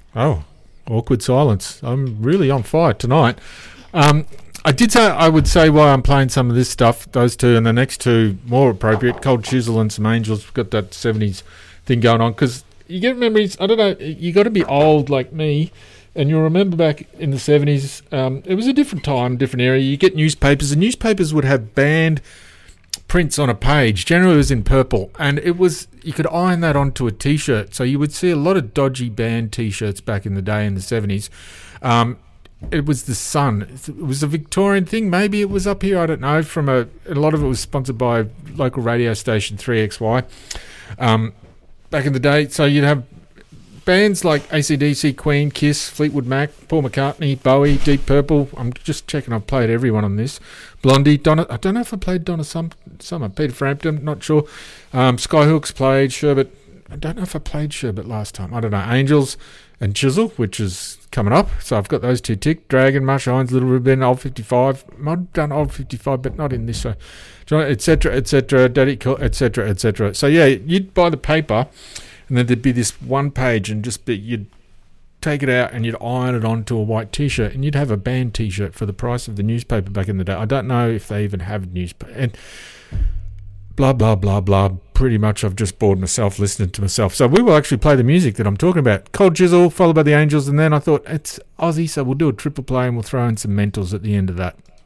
Oh, awkward silence. I'm really on fire tonight. I did say I would say why I'm playing some of this stuff, those two, and the next two more appropriate, Cold Chisel and some Angels. We've got that 70s thing going on, because you get memories. I don't know, you got to be old like me, and you'll remember back in the 70s, it was a different time, different era. You get newspapers, and newspapers would have band prints on a page. Generally it was in purple, and you could iron that onto a t-shirt, so you would see a lot of dodgy band t-shirts back in the day in the 70s. It was the Sun. It was a Victorian thing. Maybe it was up here, I don't know. A lot of it was sponsored by local radio station 3XY back in the day. So you'd have bands like AC/DC, Queen, Kiss, Fleetwood Mac, Paul McCartney, Bowie, Deep Purple. I'm just checking I've played everyone on this. Blondie, Donna. I don't know if I played Donna Summer. Peter Frampton, not sure. Skyhooks played. Sherbet. I don't know if I played Sherbet last time. I don't know. Angels and Chisel, which is coming up. So I've got those two ticked. Dragon, Marsh Hines, Little Ribbon, Old 55. I've done Old 55, but not in this show. Etc., etc., Daddy, etc., etc. So yeah, you'd buy the paper, and then there'd be this one page, and you'd take it out and you'd iron it onto a white T-shirt, and you'd have a band T-shirt for the price of the newspaper back in the day. I don't know if they even have newspaper. And blah, blah, blah, blah. Pretty much I've just bored myself listening to myself. So we will actually play the music that I'm talking about. Cold Chisel, followed by the Angels, and then I thought, it's Aussie, so we'll do a triple play and we'll throw in some mentals at the end of that.